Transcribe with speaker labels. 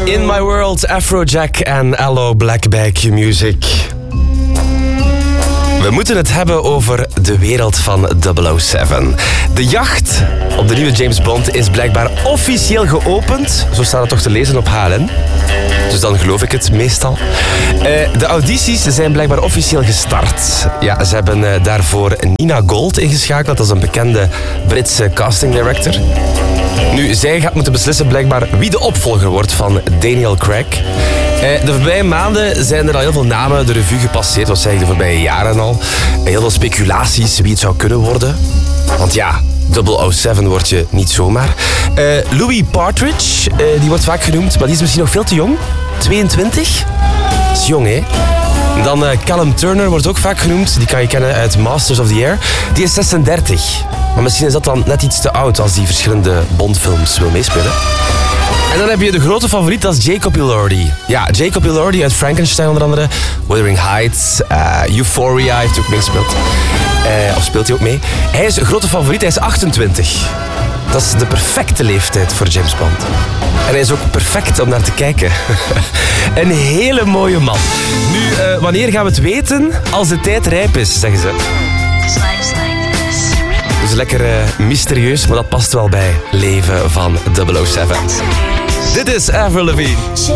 Speaker 1: In My World, Afrojack en Aloe Blackie Music. We moeten het hebben over de wereld van 007. De jacht op de nieuwe James Bond is blijkbaar officieel geopend. Zo staat het toch te lezen op HLN. Dus dan geloof ik het meestal. De audities zijn blijkbaar officieel gestart. Ja, ze hebben daarvoor Nina Gold ingeschakeld. Dat is een bekende Britse casting director. Nu, zij gaat moeten beslissen blijkbaar wie de opvolger wordt van Daniel Craig. De voorbije maanden zijn er al heel veel namen de revue gepasseerd. Wat zeg ik, de voorbije jaren al. Heel veel speculaties wie het zou kunnen worden. Want ja, 007 word je niet zomaar. Louis Partridge, die wordt vaak genoemd, maar die is misschien nog veel te jong. 22? Dat is jong, hè? Dan Callum Turner wordt ook vaak genoemd. Die kan je kennen uit Masters of the Air. Die is 36. Maar misschien is dat dan net iets te oud als die verschillende Bondfilms wil meespelen. En dan heb je de grote favoriet, dat is Jacob Elordi. Ja, Jacob Elordi uit Frankenstein onder andere. Wuthering Heights, Euphoria heeft hij ook meegespeeld. Of speelt hij ook mee. Hij is een grote favoriet, hij is 28. Dat is de perfecte leeftijd voor James Bond. En hij is ook perfect om naar te kijken. Een hele mooie man. Nu, wanneer gaan we het weten? Als de tijd rijp is, zeggen ze. Dus lekker mysterieus, maar dat past wel bij leven van 007. Dit is Avril Lavigne.